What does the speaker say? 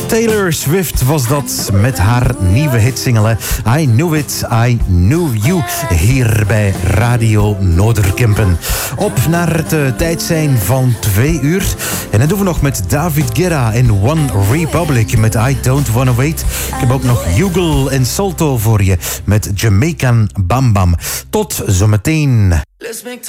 Taylor Swift was dat met haar nieuwe hitsingle I Knew It, I Knew You, hier bij Radio Noorderkempen. Op naar het tijd zijn van 2 uur. En dat doen we nog met David Guetta en One Republic met I Don't Wanna Wait. Ik heb ook nog Hugo en Salto voor je met Jamaican Bam Bam. Tot zometeen.